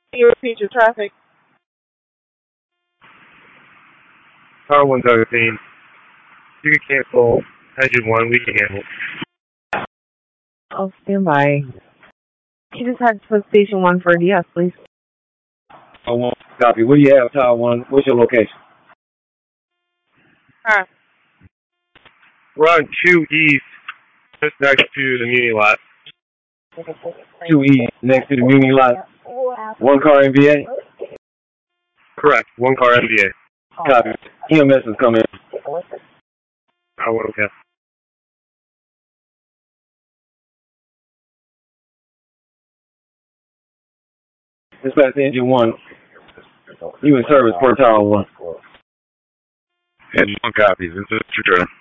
Can you repeat your traffic? Tower 1 Augustine. You can cancel engine 1. We can handle. Oh, stand by. Can you just have to put station 1 for a DS, please? Tower 1, copy. Where you at, Tower 1? What's your location? Alright. We're on 2 East, just next to the Muni lot. 2 East, next to the Muni lot. 1 car MVA? Correct. 1 car MVA. Copy. EMS is coming. Oh, okay. Dispatch engine 1. You in service for Tower 1. Engine 1 copies. This is True.